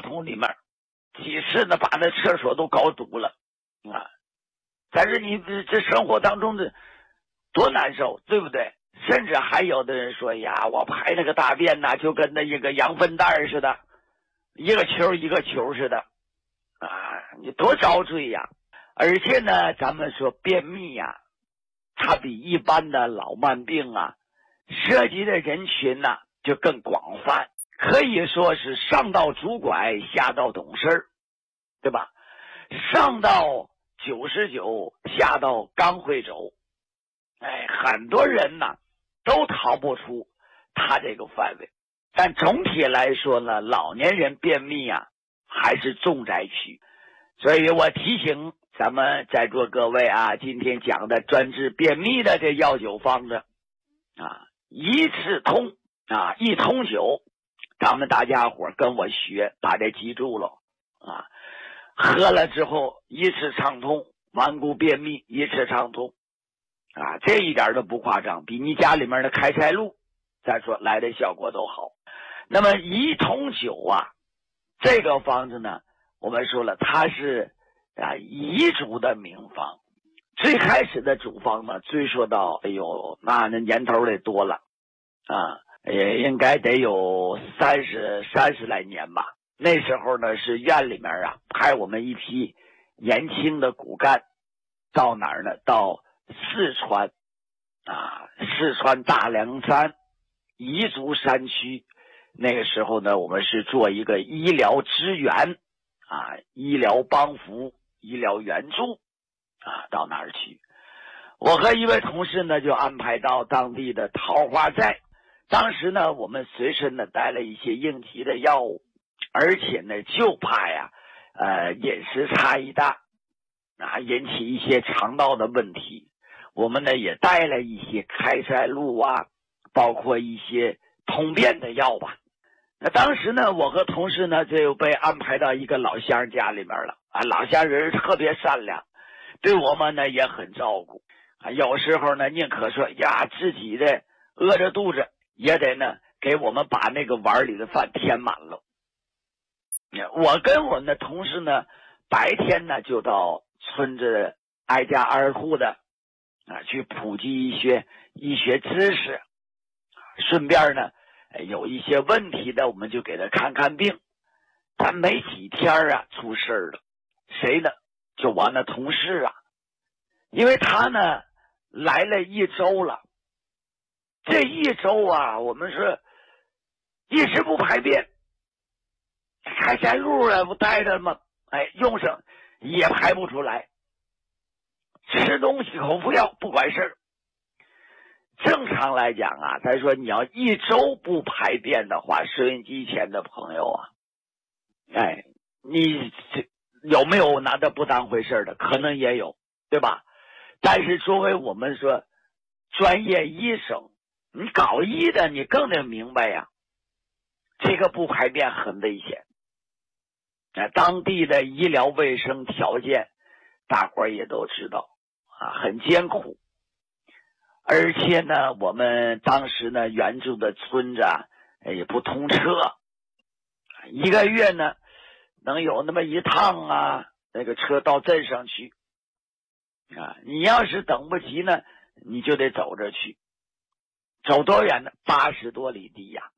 桶里面，几次呢把那厕所都搞堵了啊！但是你这生活当中的多难受，对不对？甚至还有的人说呀，我排那个大便呢，就跟那一个羊粪蛋似的，一个球一个球似的啊！你多遭罪呀！而且呢，咱们说便秘呀，它比一般的老慢病啊，涉及的人群呢就更广泛，可以说是上到拄拐，下到懂事，对吧？上到99，下到刚会走。很多人呢都逃不出他这个范围。但总体来说呢，老年人便秘啊还是重灾区。所以我提醒咱们在座各位啊，今天讲的专治便秘的这药酒方子啊，一次通啊，一通酒，咱们大家伙跟我学，把这记住了啊。喝了之后一次畅通，顽固便秘一次畅通啊，这一点都不夸张，比你家里面的开塞露再说来的效果都好。那么一通酒啊，这个方子呢，我们说了它是彝族的名方。最开始的主方呢，追溯到那年头得多了啊，也应该得有30来年吧。那时候呢，是院里面啊派我们一批年轻的骨干到哪儿呢？到四川啊，四川大凉山彝族山区。那个时候呢，我们是做一个医疗支援啊，医疗帮扶、医疗援助啊，到哪儿去？我和一位同事呢，就安排到当地的桃花寨。当时呢，我们随身呢带了一些应急的药物，而且呢，就怕呀，饮食差异大啊，引起一些肠道的问题。我们呢也带了一些开塞露啊，包括一些通便的药吧。那当时呢，我和同事呢就被安排到一个老乡家里面了啊，老乡人特别善良，对我们呢也很照顾啊。有时候呢，宁可说呀，自己的饿着肚子，也得呢给我们把那个碗里的饭填满了。我跟我们的同事呢，白天呢就到村子挨家挨户的啊去普及一些医学知识，顺便呢有一些问题的我们就给他看看病。但没几天啊出事了，谁呢？就我那同事啊，因为他呢来了1周了，这1周啊，我们是一直不排便，开塞露啊不带着吗？用上也排不出来，吃东西口服药不管事儿。正常来讲啊，他说你要1周不排便的话，收音机前的朋友啊，你有没有拿着不当回事的？可能也有，对吧？但是作为我们说专业医生，你搞医的你更得明白呀，这个不排便很危险。当地的医疗卫生条件大伙儿也都知道啊，很艰苦。而且呢，我们当时呢援助的村子也不通车，1个月呢能有那么1趟啊，那个车到镇上去啊。你要是等不及呢，你就得走着去，走多远呢？80多里地呀，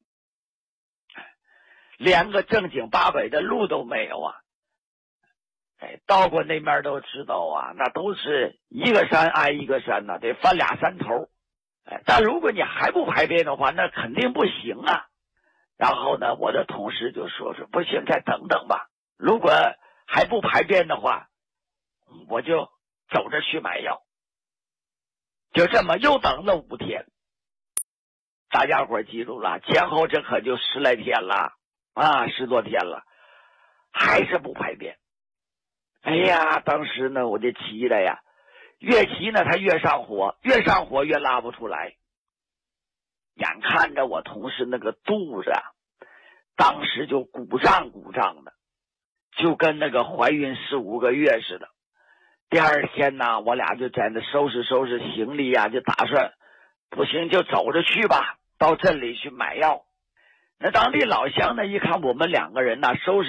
连个正经八百的路都没有啊。到过那边都知道啊，那都是一个山挨一个山得翻2山头。但如果你还不排便的话，那肯定不行啊。然后呢，我的同事就说不行，再等等吧。如果还不排便的话，我就走着去买药。就这么又等了5天。大家伙记住了，前后这可就10来天了啊，10多天了，还是不排便。当时呢我就急了呀，越急呢他越上火，越上火越拉不出来。眼看着我同事那个肚子当时就鼓胀鼓胀的，就跟那个怀孕4、5个月似的。第二天呢，我俩就在那收拾收拾行李就打算不行就走着去吧，到镇里去买药。那当地老乡呢一看我们2个人收拾